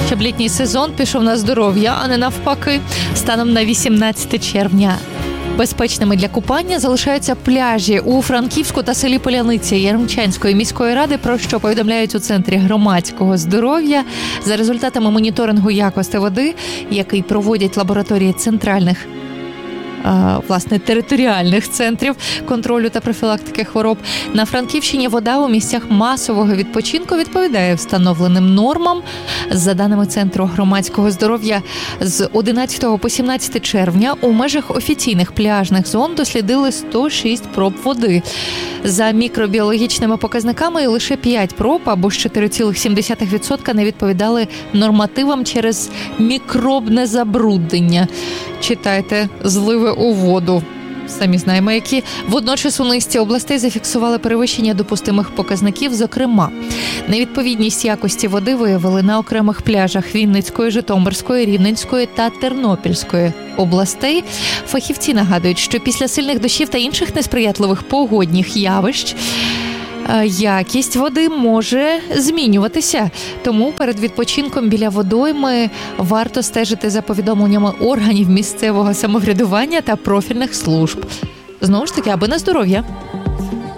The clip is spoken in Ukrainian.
щоб літній сезон пішов на здоров'я, а не навпаки. Станом на 18 червня безпечними для купання залишаються пляжі у Франківську та селі Поляниці Яремчанської міської ради, про що повідомляють у Центрі громадського здоров'я. За результатами моніторингу якості води, який проводять лабораторії центральних територіальних центрів контролю та профілактики хвороб. На Франківщині вода у місцях масового відпочинку відповідає встановленим нормам. За даними Центру громадського здоров'я, з 11 по 17 червня у межах офіційних пляжних зон дослідили 106 проб води. За мікробіологічними показниками лише 5 проб, або ж 4,7% не відповідали нормативам через мікробне забруднення. Читайте «Зливи у воду». Самі знаємо, які. Водночас у низці областей зафіксували перевищення допустимих показників. Зокрема, невідповідність якості води виявили на окремих пляжах Вінницької, Житомирської, Рівненської та Тернопільської областей. Фахівці нагадують, що після сильних дощів та інших несприятливих погодних явищ якість води може змінюватися. Тому перед відпочинком біля водойми варто стежити за повідомленнями органів місцевого самоврядування та профільних служб. Знову ж таки, аби на здоров'я.